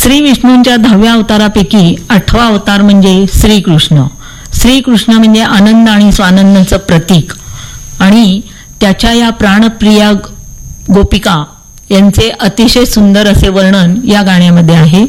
श्री विष्णूंच्या 10व्या अवतारापैकी 8वा अवतार म्हणजे श्रीकृष्ण. श्रीकृष्ण म्हणजे आनंद आणि स्वानंदाचं प्रतीक आणि त्याच्या या प्राणप्रिया गोपिका यांचे अतिशय सुंदर असे वर्णन या गाण्यामध्ये आहे.